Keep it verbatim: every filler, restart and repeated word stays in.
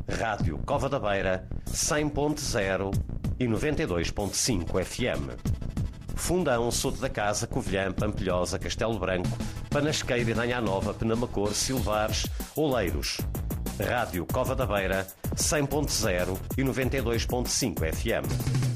Rádio Cova da Beira, cem ponto zero e noventa e dois ponto cinco F M. Fundão, Soto da Casa, Covilhã, Pampilhosa, Castelo Branco, Panasqueira, Idanha Nova, Penamacor, Silvares, Oleiros. Rádio Cova da Beira, cem ponto zero e noventa e dois ponto cinco F M.